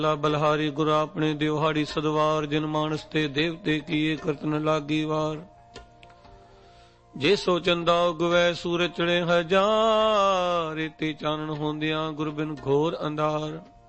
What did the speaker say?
ਬਲਹਾਰੀ ਗੁਰ ਆਪਣੇ ਦਿਵਹਾੜੀ ਸਦਵਾਰ, ਜਿਨ ਮਾਨਸ ਤੇ ਦੇਵਤੇ ਕੀਏ ਕਰਤਨ ਲਾਗੀ ਵਾਰ। ਜੇ ਸੋ ਚੰਦਾ ਉਗਵੈ ਸੂਰਜ ਚੜੇ ਹਜ਼ਾਰ, ਰੇਤੀ ਚਾਨਣ ਹੁੰਦਿਆਂ ਗੁਰ ਬਿਨ ਘੋਰ ਅੰਧਾਰ।